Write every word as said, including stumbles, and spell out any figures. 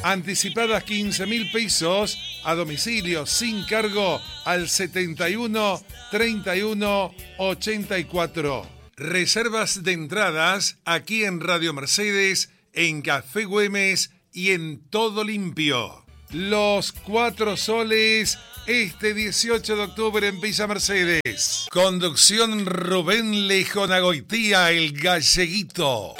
Anticipadas quince mil pesos a domicilio sin cargo al setenta y uno, treinta y uno, ochenta y cuatro. Reservas de entradas aquí en Radio Mercedes, en Café Güemes y en Todo Limpio. Los Cuatro Soles, este dieciocho de octubre en Villa Mercedes. Conducción Rubén Lejonagoitía, el galleguito.